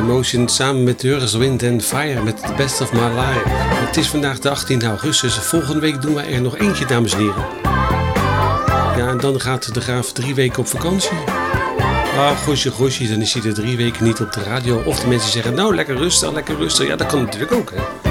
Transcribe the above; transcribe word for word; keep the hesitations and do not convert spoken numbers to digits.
Emotion samen met Earth, Wind and Fire met The Best of My Life. Het is vandaag de achttiende augustus. Volgende week doen wij er nog eentje, dames en heren. Ja, en dan gaat de graaf drie weken op vakantie. Ah, gosje, gosje, dan is hij er drie weken niet op de radio. Of de mensen zeggen, nou, lekker rustig, lekker rustig. Ja, dat kan natuurlijk ook, hè.